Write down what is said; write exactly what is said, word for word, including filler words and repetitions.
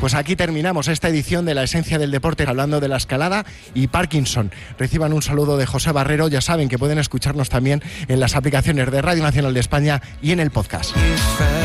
Pues aquí terminamos esta edición de La Esencia del Deporte hablando de la escalada y Parkinson. Reciban un saludo de José Barrero. Ya saben que pueden escucharnos también en las aplicaciones de Radio Nacional de España y en el podcast.